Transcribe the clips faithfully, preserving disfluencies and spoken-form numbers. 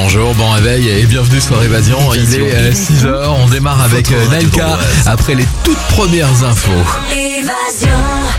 bonjour, bon réveil et bienvenue sur Évasion. Il est six heures, on démarre avec Nailka après les toutes premières infos. Évasion.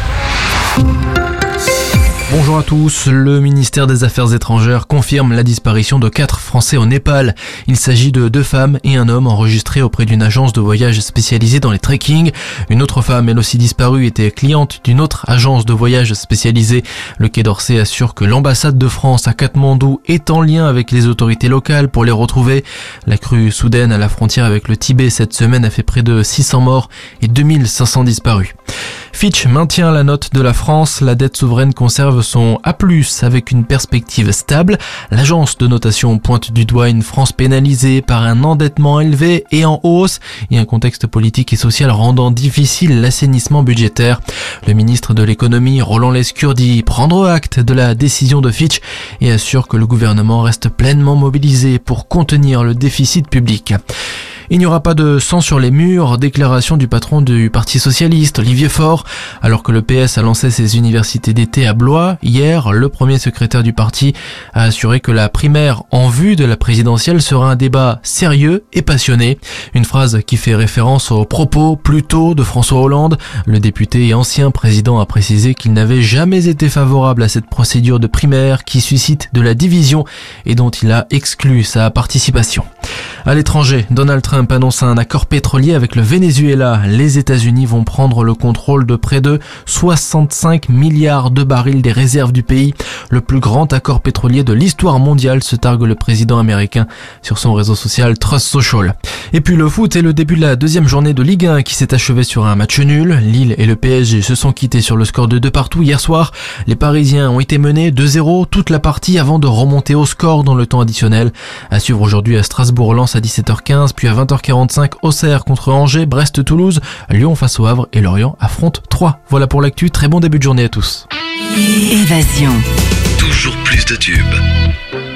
Bonjour à tous, le ministère des Affaires étrangères confirme la disparition de quatre Français au Népal. Il s'agit de deux femmes et un homme enregistrés auprès d'une agence de voyage spécialisée dans les trekking. Une autre femme, elle aussi disparue, était cliente d'une autre agence de voyage spécialisée. Le Quai d'Orsay assure que l'ambassade de France à Katmandou est en lien avec les autorités locales pour les retrouver. La crue soudaine à la frontière avec le Tibet cette semaine a fait près de six cents morts et deux mille cinq cents disparus. Fitch maintient la note de la France, la dette souveraine conserve son A plus, avec une perspective stable. L'agence de notation pointe du doigt une France pénalisée par un endettement élevé et en hausse et un contexte politique et social rendant difficile l'assainissement budgétaire. Le ministre de l'économie, Roland Lescure, dit prendre acte de la décision de Fitch et assure que le gouvernement reste pleinement mobilisé pour contenir le déficit public. Il n'y aura pas de sang sur les murs, déclaration du patron du Parti Socialiste, Olivier Faure. Alors que le P S a lancé ses universités d'été à Blois, hier, le premier secrétaire du parti a assuré que la primaire en vue de la présidentielle sera un débat sérieux et passionné. Une phrase qui fait référence aux propos plus tôt de François Hollande. Le député et ancien président a précisé qu'il n'avait jamais été favorable à cette procédure de primaire qui suscite de la division et dont il a exclu sa participation. À l'étranger, Donald Trump annonce un accord pétrolier avec le Venezuela. Les États-Unis vont prendre le contrôle de près de soixante-cinq milliards de barils des réserves du pays. Le plus grand accord pétrolier de l'histoire mondiale, se targue le président américain sur son réseau social Truth Social. Et puis le foot et le début de la deuxième journée de Ligue un qui s'est achevée sur un match nul. Lille et le P S G se sont quittés sur le score de deux partout hier soir. Les Parisiens ont été menés deux zéro toute la partie avant de remonter au score dans le temps additionnel. À suivre aujourd'hui à Strasbourg, Lens à dix-sept heures quinze, puis à vingt heures quarante-cinq, Auxerre contre Angers, Brest, Toulouse, Lyon face au Havre et Lorient affrontent Troyes. Voilà pour l'actu, très bon début de journée à tous. Évasion. Toujours plus de tubes.